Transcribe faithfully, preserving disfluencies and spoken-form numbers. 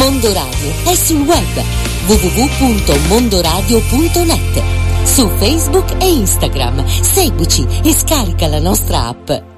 Mondo Radio è sul web w w w punto mondoradio punto net, su Facebook e Instagram. Seguici e scarica la nostra app.